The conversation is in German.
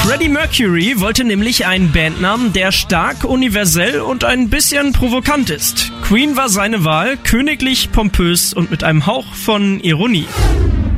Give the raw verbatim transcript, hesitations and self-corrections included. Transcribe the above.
Freddie Mercury wollte nämlich einen Bandnamen, der stark, universell und ein bisschen provokant ist. Queen war seine Wahl, königlich, pompös und mit einem Hauch von Ironie.